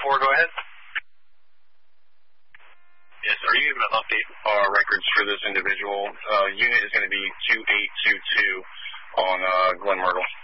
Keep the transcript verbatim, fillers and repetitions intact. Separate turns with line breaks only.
four, go ahead.
Yes, are you able to update our records for this individual? Uh, unit is going to be two eight two two on uh, Glen Myrtle.